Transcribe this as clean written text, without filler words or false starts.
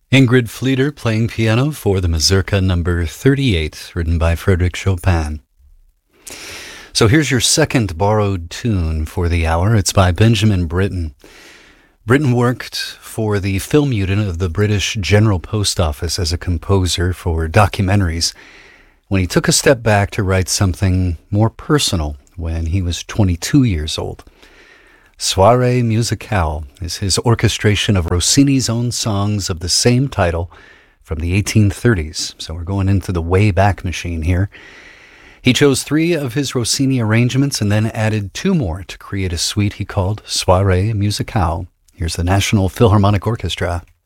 Ingrid Fleeter playing piano for the Mazurka number 38, written by Frédéric Chopin. So here's your second borrowed tune for the hour. It's by Benjamin Britten. Britten worked for the film unit of the British General Post Office as a composer for documentaries when he took a step back to write something more personal when he was 22 years old. Soirée Musicale is his orchestration of Rossini's own songs of the same title from the 1830s. So we're going into the way back machine here. He chose 3 of his Rossini arrangements and then added 2 more to create a suite he called Soirée Musicale. Here's the National Philharmonic Orchestra.